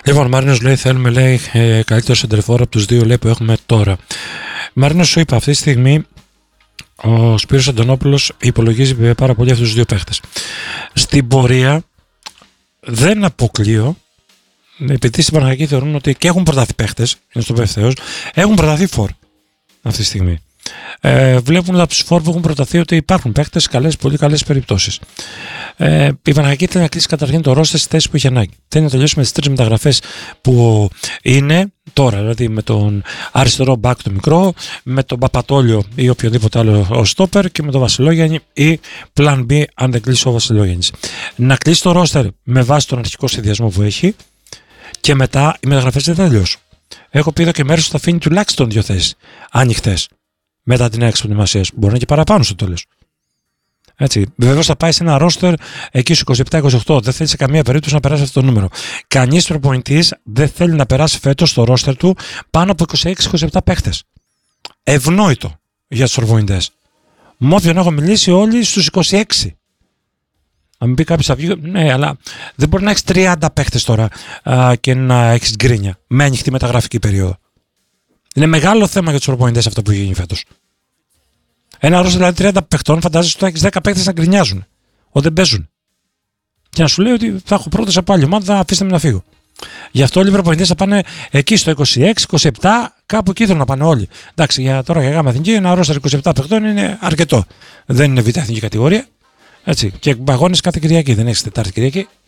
Λοιπόν, Μάρινος λέει: θέλουμε, λέει, καλύτερο σεντερφόρ από τους δύο, λέει, που έχουμε τώρα. Μάρινος, σου είπα, αυτή τη στιγμή ο Σπύρος Αντωνόπουλος υπολογίζει πάρα πολύ αυτούς τους δύο παίχτες. Στην πορεία δεν αποκλείω, επειδή στην Παναγιακή θεωρούν ότι και έχουν προταθεί παίχτες, είναι στο πέφτεως, έχουν προταθεί φορ αυτή τη στιγμή. Βλέπουν από τους φόρ που έχουν προταθεί ότι υπάρχουν παίχτες καλές, πολύ καλές περιπτώσεις. Η Παναγιακή θέλει να κλείσει καταρχήν το ρόστερ στη θέση που είχε ανάγκη. Θέλει να τελειώσει με τις 3 μεταγραφές που είναι τώρα, δηλαδή με τον αριστερό μπακ το μικρό, με τον Παπατόλιο ή οποιοδήποτε άλλο στόπερ και με τον Βασιλόγιαννη ή plan B αν δεν κλείσει ο Βασιλόγιαννης. Να κλείσει το ρόστερ με βάση τον αρχικό σχεδιασμό που έχει και μετά οι μεταγραφές δεν θα τελειώσουν. Έχω πει εδώ και μέρος θα αφήνει τουλάχιστον 2 θέσεις ανοιχτές μετά την έξι προετοιμασίας. Μπορεί να είναι και παραπάνω στο τέλος. Έτσι. Βεβαίως θα πάει σε ένα ρόστερ εκεί στους 27-28. Δεν θέλει σε καμία περίπτωση να περάσει αυτό το νούμερο. Κανείς προπονητής δεν θέλει να περάσει φέτος στο ρόστερ του πάνω από 26-27 παίχτες. Ευνόητο για τους προπονητές. Με όποιον έχω μιλήσει, όλοι στους 26. Αν πει κάποιος θα βγει, ναι, αλλά δεν μπορεί να έχεις 30 παίχτες τώρα και να έχεις γκρίνια με ανοιχτή μεταγραφική περίοδο. Είναι μεγάλο θέμα για τους προπονητές αυτό που γίνει φέτος. Ένα ρόστερ δηλαδή 30 παιχτών, φαντάζεσαι ότι θα έχεις 10 παίχτες να γκρινιάζουν όταν δεν παίζουν. Και να σου λέει ότι θα έχω πρόταση από άλλη ομάδα, αφήστε με να φύγω. Γι' αυτό όλοι οι προπονητές θα πάνε εκεί στο 26-27, κάπου εκεί θέλουν να πάνε όλοι. Εντάξει, για τώρα για γάμα εθνική, ένα ρόστερ 27 παιχτών είναι αρκετό. Δεν είναι β' εθνική κατηγορία. Έτσι. Και αγώνες κάθε Κυριακή, δεν έχεις Τετάρτη Κυριακή.